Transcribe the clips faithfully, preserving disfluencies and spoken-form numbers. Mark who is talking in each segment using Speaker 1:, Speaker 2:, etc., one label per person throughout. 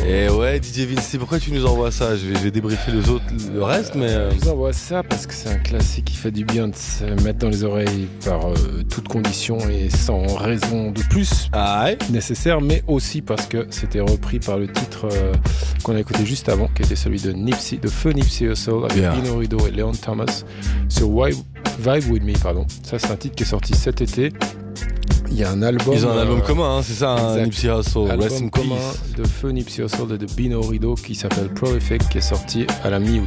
Speaker 1: Et ouais, D J Vinci, pourquoi tu nous envoies ça? Je vais, je vais débriefer les autres, le reste, mais... Euh...
Speaker 2: Je vous envoie ça parce que c'est un classique qui fait du bien de se mettre dans les oreilles par euh, toutes conditions et sans raison de plus
Speaker 1: ah ouais.
Speaker 2: nécessaire, mais aussi parce que c'était repris par le titre euh, qu'on a écouté juste avant, qui était celui de Nipsey, de feu Nipsey Hussle, avec yeah. Bino Rideau et Leon Thomas, sur Vibe, Vibe With Me, pardon. Ça, c'est un titre qui est sorti cet été. Il y a un album.
Speaker 1: Ils ont un album
Speaker 2: euh,
Speaker 1: commun, hein, c'est ça, hein, Nipsey Hussle.
Speaker 2: Album commun de feu Nipsey Hussle et de Bino Rideau qui s'appelle Prolific, qui est sorti à la mi-août.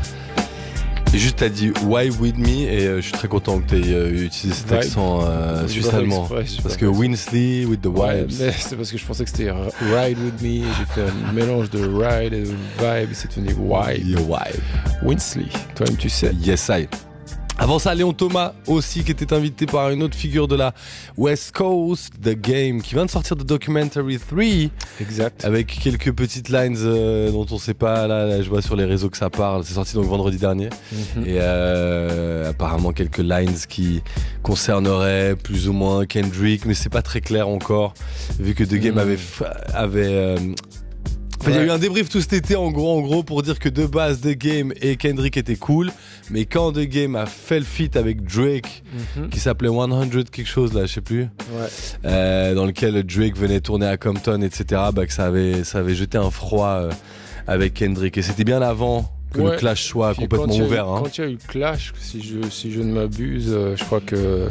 Speaker 1: Et juste, t'as dit Why With Me, et euh, je suis très content que t'aies euh, utilisé cet Vibe. accent euh, suisse-allemand. Parce que Winsley with the Vibes.
Speaker 2: Ouais, mais c'est parce que je pensais que c'était Ride With Me. J'ai fait un mélange de Ride et de Vibe, c'est devenu Vibe.
Speaker 1: Yo, Vibe.
Speaker 2: Winsley, toi-même tu sais.
Speaker 1: Yes, I. Avant ça, Léon Thomas aussi, qui était invité par une autre figure de la West Coast, The Game, qui vient de sortir de Documentary trois.
Speaker 2: Exact.
Speaker 1: Avec quelques petites lines euh, dont on sait pas, là, là je vois sur les réseaux que ça parle. C'est sorti donc vendredi dernier. Mm-hmm. Et euh, apparemment quelques lines qui concerneraient plus ou moins Kendrick, mais c'est pas très clair encore, vu que The Game mm. avait... avait euh, Enfin, il ouais. y a eu un débrief tout cet été en gros, en gros pour dire que de base The Game et Kendrick étaient cool, mais quand The Game a fait le feat avec Drake mm-hmm. qui s'appelait cent quelque chose là, je sais plus,
Speaker 2: ouais.
Speaker 1: euh, dans lequel Drake venait tourner à Compton, et cetera, bah, que ça avait, ça avait jeté un froid euh, avec Kendrick, et c'était bien avant que ouais. le clash soit Puis complètement ouvert.
Speaker 2: Eu,
Speaker 1: hein.
Speaker 2: Quand il y a eu le clash, si je, si je ne m'abuse, euh, je crois que,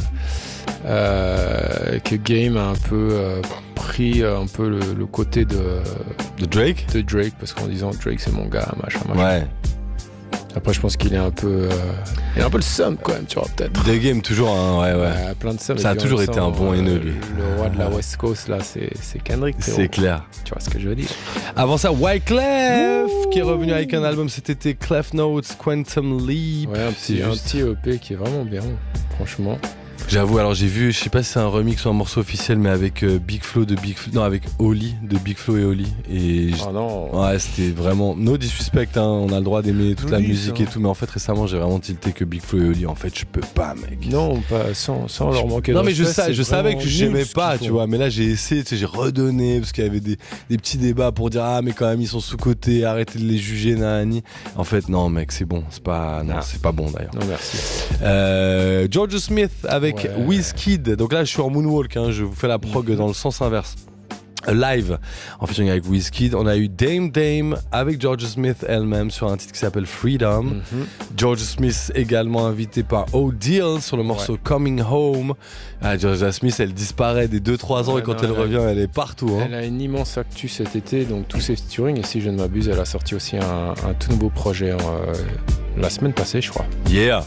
Speaker 2: euh, que Game a un peu euh, pris euh, un peu le, le côté de,
Speaker 1: de Drake
Speaker 2: de Drake, parce qu'en disant Drake c'est mon gars, machin, machin.
Speaker 1: Ouais.
Speaker 2: Après, je pense qu'il est un peu, euh, il est un peu le seum quand même, tu vois, peut-être.
Speaker 1: The Game, toujours, hein, ouais, ouais.
Speaker 2: Euh, plein de seum.
Speaker 1: Ça a toujours été un bon haineux, lui.
Speaker 2: Le roi de la West Coast, là, c'est, c'est Kendrick.
Speaker 1: C'est clair.
Speaker 2: Tu vois ce que je veux dire.
Speaker 1: Avant ça, Wyclef, qui est revenu avec un album cet été, Clef Notes, Quantum Leap.
Speaker 2: Ouais, un petit, un petit E P qui est vraiment bien, franchement.
Speaker 1: J'avoue, alors j'ai vu, je sais pas si c'est un remix ou un morceau officiel, mais avec euh, Big Flo de Big Flo, non, avec Oli, de Big Flo et Oli. Et
Speaker 2: oh non.
Speaker 1: Ouais, c'était vraiment no disrespect, hein, on a le droit d'aimer toute oui, la musique ça. Et tout, mais en fait récemment j'ai vraiment tilté que Big Flo et Oli, en fait je peux pas, mec.
Speaker 2: Non, pas sans, sans leur manquer de
Speaker 1: Non, mais je,
Speaker 2: respect,
Speaker 1: sa, je savais que j'aimais pas, tu
Speaker 2: font.
Speaker 1: vois, mais là j'ai essayé, tu sais, j'ai redonné, parce qu'il y avait des, des petits débats pour dire, ah, mais quand même ils sont sous-cotés, arrêtez de les juger, nanani. En fait, non, mec, c'est bon, c'est pas, non, ah. c'est pas bon d'ailleurs.
Speaker 2: Non, merci.
Speaker 1: Euh, George Smith avec
Speaker 2: ouais.
Speaker 1: Wizkid. Donc là, je suis en moonwalk, hein, je vous fais la prog mm-hmm. dans le sens inverse. Live, en featuring avec Wizkid. On a eu Dame Dame avec Georgia Smith elle-même sur un titre qui s'appelle Freedom. Mm-hmm. Georgia Smith également invité par O-Deal sur le morceau ouais. Coming Home. Ah, Georgia Smith, elle disparaît des deux trois ans ouais, et quand non, elle, elle revient, a... elle est partout. Hein.
Speaker 2: Elle a une immense actu cet été, donc tous ses featuring. Et si je ne m'abuse, elle a sorti aussi un, un tout nouveau projet euh, la semaine passée, je crois.
Speaker 1: Yeah!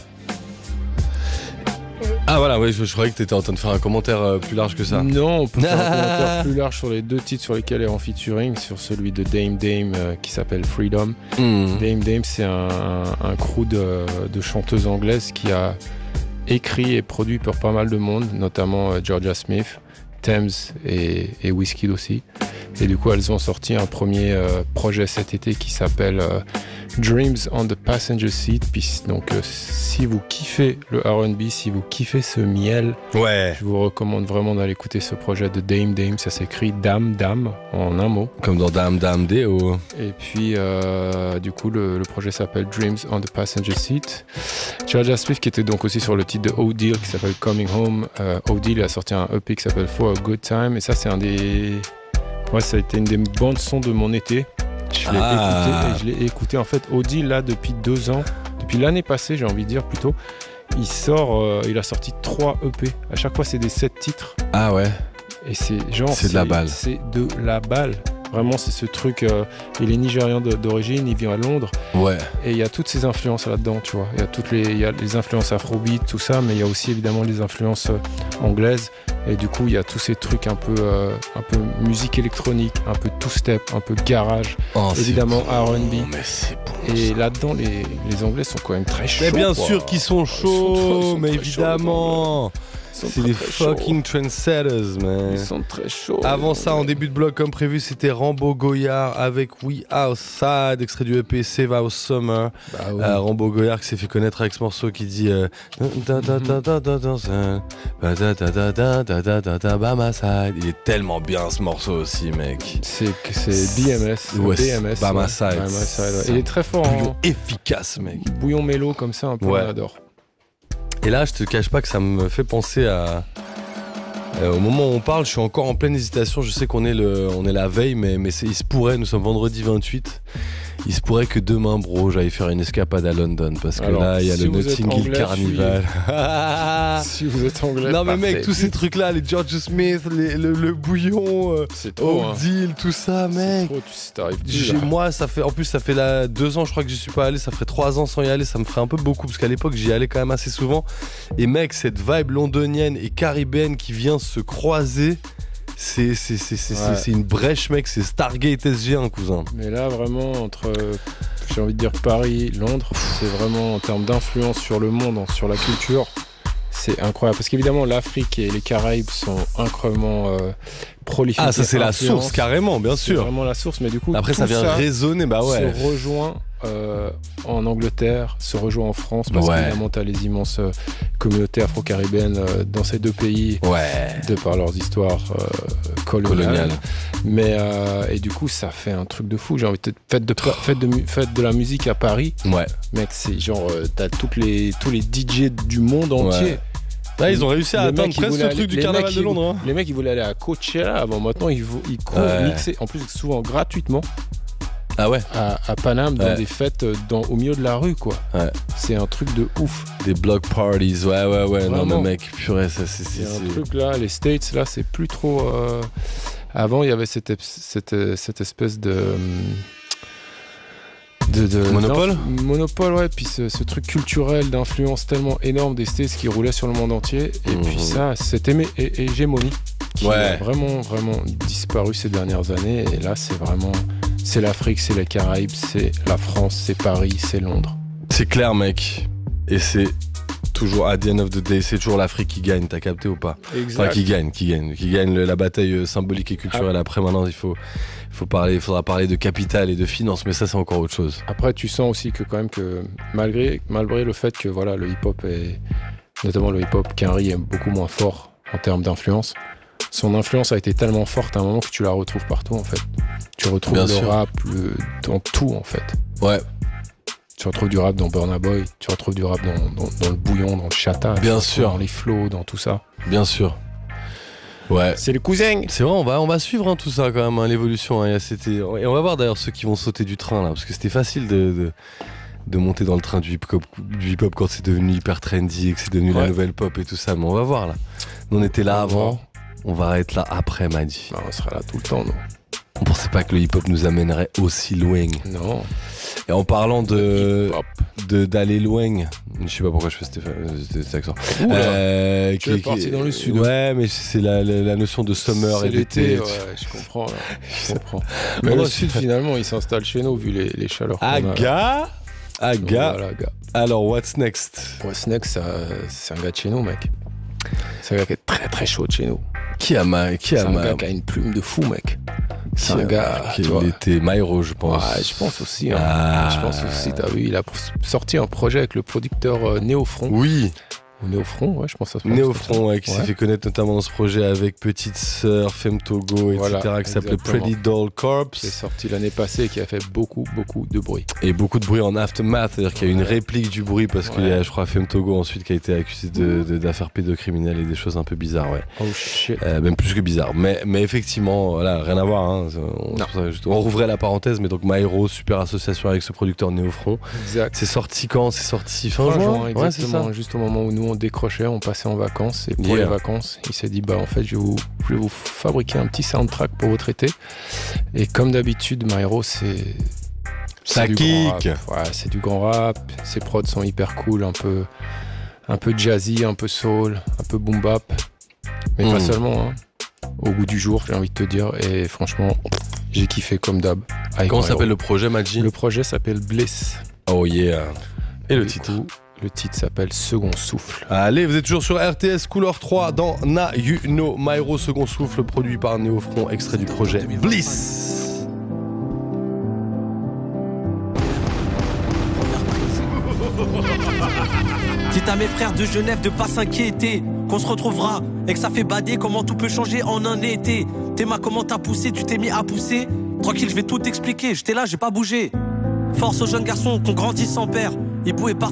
Speaker 1: Ah voilà, oui, je, je croyais que tu étais en train de faire un commentaire euh, plus large que ça.
Speaker 2: Non, on peut faire un commentaire plus large sur les deux titres sur lesquels elle est en featuring, sur celui de Dame Dame euh, qui s'appelle Freedom. Mm. Dame Dame, c'est un, un, un crew de, de chanteuses anglaises qui a écrit et produit pour pas mal de monde, notamment euh, Georgia Smith, Thames et, et Wizkid aussi. Et du coup, elles ont sorti un premier euh, projet cet été qui s'appelle euh, Dreams on the Passenger Seat. Puis, donc, euh, si vous kiffez le R and B, si vous kiffez ce miel,
Speaker 1: ouais.
Speaker 2: je vous recommande vraiment d'aller écouter ce projet de Dame Dame. Ça s'écrit Dame Dame en un mot.
Speaker 1: Comme dans Dame Dame Deo.
Speaker 2: Et puis, euh, du coup, le, le projet s'appelle Dreams on the Passenger Seat. Georgia Smith, qui était donc aussi sur le titre de O-Deal qui s'appelle Coming Home. Euh, O-Deal a sorti un E P qui s'appelle For a Good Time. Et ça, c'est un des... Ouais, ça a été une des bandes son de mon été. Je l'ai ah. écouté et je l'ai écouté en fait Audi là depuis deux ans, depuis l'année passée j'ai envie de dire plutôt. Il sort, euh, il a sorti trois E P. À chaque fois c'est des sept titres.
Speaker 1: Ah ouais.
Speaker 2: Et c'est genre
Speaker 1: c'est de la balle.
Speaker 2: C'est de la balle. Vraiment, c'est ce truc. Euh, il est nigérian de, d'origine, il vit à Londres.
Speaker 1: Ouais.
Speaker 2: Et il y a toutes ces influences là-dedans, tu vois. Il y a toutes les, il y a les influences afrobeat, tout ça, mais il y a aussi évidemment les influences euh, anglaises. Et du coup, il y a tous ces trucs un peu, euh, un peu musique électronique, un peu two-step, un peu garage,
Speaker 1: oh,
Speaker 2: évidemment R and B.
Speaker 1: Bon, mais c'est bon,
Speaker 2: et
Speaker 1: ça.
Speaker 2: Là-dedans, les, les Anglais sont quand même très chauds.
Speaker 1: Mais bien
Speaker 2: quoi.
Speaker 1: sûr qu'ils sont chauds, sont trop, sont mais évidemment.
Speaker 2: Chauds,
Speaker 1: C'est des fucking trendsetters, man.
Speaker 2: Ils sont très chauds.
Speaker 1: Avant ça, en début de bloc, comme prévu, c'était Rambo Goyard avec We Outside, extrait du E P Save Our Summer.
Speaker 2: Bah oui.
Speaker 1: euh, Rambo Goyard qui s'est fait connaître avec ce morceau qui dit euh, By my side. Il est tellement bien ce morceau aussi, mec.
Speaker 2: C'est c'est B M S.
Speaker 1: Ouais,
Speaker 2: B M S.
Speaker 1: By my
Speaker 2: ouais.
Speaker 1: side.
Speaker 2: By my side, ouais. Il est très fort.
Speaker 1: Bouillon
Speaker 2: Hein.
Speaker 1: efficace, mec.
Speaker 2: Bouillon mélo comme ça, un peu,
Speaker 1: Ouais.
Speaker 2: on adore.
Speaker 1: Et là, je te cache pas que ça me fait penser à. Euh, au moment où on parle, je suis encore en pleine hésitation. Je sais qu'on est, le, on est la veille, mais, mais c'est, il se pourrait, nous sommes vendredi vingt-huit. Il se pourrait que demain, bro, j'aille faire une escapade à London. Parce que
Speaker 2: Alors,
Speaker 1: là, il y a
Speaker 2: si
Speaker 1: le
Speaker 2: vous êtes
Speaker 1: Notting Hill
Speaker 2: anglais,
Speaker 1: Carnival.
Speaker 2: Si vous êtes anglais,
Speaker 1: Non, mais
Speaker 2: parfait.
Speaker 1: mec, tous ces trucs-là, les George Smith, les, le, le bouillon, euh,
Speaker 2: C'est trop,
Speaker 1: Oak
Speaker 2: hein.
Speaker 1: Deal, tout ça,
Speaker 2: C'est
Speaker 1: mec.
Speaker 2: trop, tu sais, t'arrives
Speaker 1: J'ai-
Speaker 2: déjà.
Speaker 1: moi, ça fait, en plus, ça fait là, deux ans, je crois que j'y suis pas allé. Ça ferait trois ans sans y aller. Ça me ferait un peu beaucoup parce qu'à l'époque, j'y allais quand même assez souvent. Et mec, cette vibe londonienne et caribéenne qui vient se croiser, c'est, c'est, c'est, c'est,
Speaker 2: Ouais.
Speaker 1: c'est, c'est une brèche, mec. C'est Stargate S G un, cousin.
Speaker 2: Mais là, vraiment, entre, j'ai envie de dire Paris, Londres, c'est vraiment en termes d'influence sur le monde, sur la culture, c'est incroyable. Parce qu'évidemment, l'Afrique et les Caraïbes sont incroyablement euh, prolifiques.
Speaker 1: Ah, ça, c'est la
Speaker 2: influence.
Speaker 1: source, carrément, bien
Speaker 2: C'est
Speaker 1: sûr.
Speaker 2: vraiment la source, mais du coup,
Speaker 1: Après,
Speaker 2: tout
Speaker 1: ça vient résonner, bah ouais.
Speaker 2: se rejoint euh, en Angleterre, se rejoint en France, parce
Speaker 1: Ouais.
Speaker 2: qu'évidemment, t'as les immenses euh, communautés afro-caribéennes euh, dans ces deux pays,
Speaker 1: Ouais.
Speaker 2: de par leurs histoires euh, coloniales.
Speaker 1: Colonial.
Speaker 2: Mais euh, et du coup, ça fait un truc de fou. J'ai envie de faites de faites de mu- faites de la musique à Paris,
Speaker 1: Ouais.
Speaker 2: mec. C'est genre euh, t'as toutes les tous les D J du monde entier.
Speaker 1: Ouais. Là, ils ont réussi à
Speaker 2: Les
Speaker 1: atteindre
Speaker 2: mecs, ils
Speaker 1: presque
Speaker 2: voulaient
Speaker 1: le
Speaker 2: aller-
Speaker 1: truc du
Speaker 2: les
Speaker 1: carnaval
Speaker 2: mecs,
Speaker 1: de
Speaker 2: ils-
Speaker 1: Londres. Hein.
Speaker 2: Les mecs, ils voulaient aller à Coachella avant. Maintenant, ils, vont- ils courent
Speaker 1: Ouais.
Speaker 2: mixer, en plus souvent gratuitement,
Speaker 1: Ah ouais.
Speaker 2: à, à Paname dans
Speaker 1: Ouais.
Speaker 2: des fêtes euh, dans, au milieu de la rue, quoi.
Speaker 1: Ouais.
Speaker 2: C'est un truc de ouf.
Speaker 1: Des block parties, ouais, ouais, ouais. Non,
Speaker 2: Vraiment.
Speaker 1: mais mec, purée, ça, c'est.
Speaker 2: C'est
Speaker 1: c'est,
Speaker 2: un
Speaker 1: c'est...
Speaker 2: truc là, les States là, c'est plus trop. euh, Avant, il y avait cette, ep- cette, cette espèce de. De, de-
Speaker 1: Monopole
Speaker 2: d'inf- Monopole, ouais. Puis ce, ce truc culturel d'influence tellement énorme des States qui roulait sur le monde entier. Et
Speaker 1: Mhm.
Speaker 2: puis ça, cette émé- hé- hégémonie qui
Speaker 1: Ouais.
Speaker 2: a vraiment, vraiment disparu ces dernières années. Et là, c'est vraiment. C'est l'Afrique, c'est les Caraïbes, c'est la France, c'est Paris, c'est Londres.
Speaker 1: C'est clair, mec. Et c'est toujours, à the end of the day, c'est toujours l'Afrique qui gagne, t'as capté ou pas? Enfin, qui gagne, qui gagne, qui gagne le- la bataille euh, symbolique et culturelle.
Speaker 2: Ah.
Speaker 1: Après, maintenant, il faut, il faut parler, il faudra parler de capital et de finance, mais ça, c'est encore autre chose.
Speaker 2: Après, tu sens aussi que quand même que malgré, malgré le fait que voilà, le hip-hop est, notamment le hip-hop qu'Henry est beaucoup moins fort en termes d'influence, son influence a été tellement forte à un moment que tu la retrouves partout en fait. Tu retrouves
Speaker 1: Bien
Speaker 2: le
Speaker 1: sûr.
Speaker 2: rap le- dans tout en fait.
Speaker 1: Ouais,
Speaker 2: Tu retrouves du rap dans Burna Boy, tu retrouves du rap dans, dans, dans le bouillon, dans le chata, tu
Speaker 1: Bien
Speaker 2: retrouves
Speaker 1: sûr.
Speaker 2: dans les flows, dans tout ça.
Speaker 1: bien sûr. Ouais.
Speaker 2: C'est le cousin.
Speaker 1: C'est vrai, on va, on va suivre hein, tout ça quand même, hein, l'évolution. Hein, il y a- c'était... Et on va voir d'ailleurs ceux qui vont sauter du train là, parce que c'était facile de, de, de monter dans le train du hip-hop, du hip-hop quand c'est devenu hyper trendy et que c'est devenu la
Speaker 2: Ouais.
Speaker 1: nouvelle pop et tout ça. Mais on va voir là. Nous on était là
Speaker 2: On va
Speaker 1: avant,
Speaker 2: voir.
Speaker 1: on va être là après, Madji.
Speaker 2: Non, on sera là tout le temps, non.
Speaker 1: On pensait pas que le hip-hop nous amènerait aussi loin.
Speaker 2: Non.
Speaker 1: Et en parlant de,
Speaker 2: Hip-hop.
Speaker 1: de d'aller loin, je sais pas pourquoi je fais cet, cet- cet accent.
Speaker 2: Oula.
Speaker 1: Euh,
Speaker 2: Tu es parti dans le sud.
Speaker 1: Ouais, mais c'est la, la, la notion de summer
Speaker 2: C'est
Speaker 1: et d'été.
Speaker 2: l'été, ouais, je comprends. Là. Je comprends. Mais
Speaker 1: On
Speaker 2: le
Speaker 1: va-
Speaker 2: sud, finalement, il s'installe chez nous vu les, les chaleurs qu'on a.
Speaker 1: Aga, Aga.
Speaker 2: Voilà, gars.
Speaker 1: Alors, what's next?
Speaker 2: What's Next, ça, c'est un gars de chez nous, mec. C'est un gars qui est très très chaud de chez nous.
Speaker 1: Qui a ma, qui
Speaker 2: C'est
Speaker 1: a
Speaker 2: un
Speaker 1: ma,
Speaker 2: gars qui a une plume de fou, mec. C'est
Speaker 1: qui
Speaker 2: un
Speaker 1: a-
Speaker 2: gars,
Speaker 1: qui
Speaker 2: tu vois.
Speaker 1: il était Myro, je pense.
Speaker 2: Ouais, je pense aussi. Hein.
Speaker 1: Ah.
Speaker 2: Je pense aussi, t'as vu, il a sorti un projet avec le producteur euh, Néofront.
Speaker 1: Oui,
Speaker 2: Ou Néofront, ouais, je pense que ça se prononce
Speaker 1: Néofront, ouais, qui
Speaker 2: Ouais.
Speaker 1: s'est fait connaître notamment dans ce projet avec Petite Sœur, Femme Togo, et cetera,
Speaker 2: Voilà,
Speaker 1: qui s'appelait
Speaker 2: exactement.
Speaker 1: Pretty Doll Corps.
Speaker 2: qui est sorti l'année passée et qui a fait beaucoup, beaucoup de bruit.
Speaker 1: Et beaucoup de bruit en aftermath, c'est-à-dire qu'il y a une
Speaker 2: Ouais.
Speaker 1: réplique du bruit parce qu'il y a, je crois, Femme Togo ensuite qui a été accusé de, de- d'affaires pédocriminelles et des choses un peu bizarres, ouais.
Speaker 2: Oh shit.
Speaker 1: Euh, même plus que bizarre. Mais, mais effectivement, voilà, rien à voir. Hein. On,
Speaker 2: Non.
Speaker 1: c'est pour ça, juste- on rouvrait la parenthèse, mais donc Myro, super association avec ce producteur Néofront.
Speaker 2: Exact.
Speaker 1: C'est sorti quand? C'est sorti fin,
Speaker 2: Fin
Speaker 1: juin,
Speaker 2: juin,
Speaker 1: Ouais, c'est
Speaker 2: exactement.
Speaker 1: ça.
Speaker 2: Juste au moment où nous on décrochait, on passait en vacances. Et pour
Speaker 1: Yeah.
Speaker 2: les vacances, il s'est dit bah en fait je vais, vous, je vais vous fabriquer un petit soundtrack pour votre été. Et comme d'habitude, Myro c'est
Speaker 1: Ça
Speaker 2: c'est du grand
Speaker 1: kick.
Speaker 2: rap. Ouais, c'est du grand rap. Ses prods sont hyper cool, un peu un peu jazzy, un peu soul, un peu boom bap, mais
Speaker 1: Mm.
Speaker 2: pas seulement. Hein. Au goût du jour, j'ai envie de te dire. Et franchement, j'ai kiffé comme d'hab. avec
Speaker 1: Comment
Speaker 2: Myro.
Speaker 1: s'appelle le projet, Madji?
Speaker 2: Le projet s'appelle Bliss.
Speaker 1: Oh yeah. Et le
Speaker 2: Du
Speaker 1: titre?
Speaker 2: coup, Le titre s'appelle Second Souffle.
Speaker 1: Allez, vous êtes toujours sur R T S Couleur trois dans Na You Know My Hero, Second Souffle, produit par Néofront, extrait du projet Bliss.
Speaker 3: Dites à mes frères de Genève de pas s'inquiéter, qu'on se retrouvera et que ça fait bader, comment tout peut changer en un été. Théma, comment t'as poussé, tu t'es mis à pousser. Tranquille, je vais tout t'expliquer, j'étais là, j'ai pas bougé. Force aux jeunes garçons qu'on grandit sans père. Ils pouvaient pas